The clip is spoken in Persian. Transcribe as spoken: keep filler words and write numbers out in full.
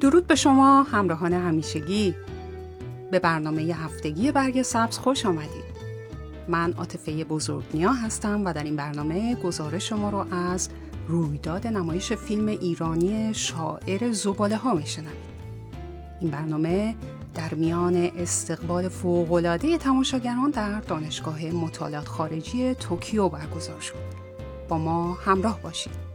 درود به شما همراهان همیشگی. به برنامه هفتگی برگ سبز خوش آمدید. من عاطفه بزرگنیا هستم و در این برنامه گزارش شما رو از رویداد نمایش فیلم ایرانی شاعر زباله‌ها میشنوید. این برنامه در میان استقبال فوق‌العاده تماشاگران در دانشگاه مطالعات خارجی توکیو برگزار شد. با ما همراه باشید.